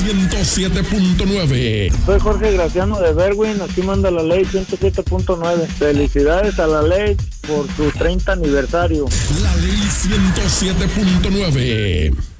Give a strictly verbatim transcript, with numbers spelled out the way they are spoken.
ciento siete punto nueve. Soy Jorge Graciano de Berwin, aquí manda la ley ciento siete punto nueve. Felicidades a la ley por su treinta aniversario. La ley ciento siete punto nueve.